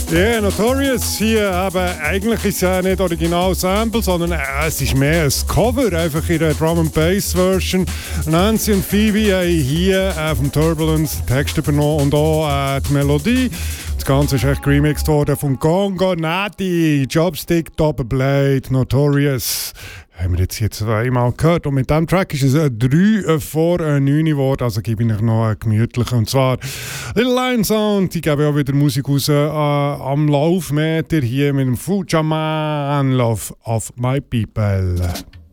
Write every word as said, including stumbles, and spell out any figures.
Ja, yeah, Notorious hier, aber eigentlich ist es ja nicht original Sample, sondern äh, es ist mehr ein Cover, einfach in der Drum and Bass Version. Nancy und Phoebe haben hier äh, vom Turbulence den Text übernommen und auch äh, die Melodie. Das Ganze ist echt remixed worden von Gongo Nati, Chopstick, Doppelblade, Notorious. Haben wir jetzt hier zweimal gehört. Und mit diesem Track ist es ein drei vor neun geworden. Also gebe ich euch noch einen gemütlichen. Und zwar Little Lion Sound. Die geben auch wieder Musik raus äh, am Laufmeter hier mit dem Fujaman Love of My People.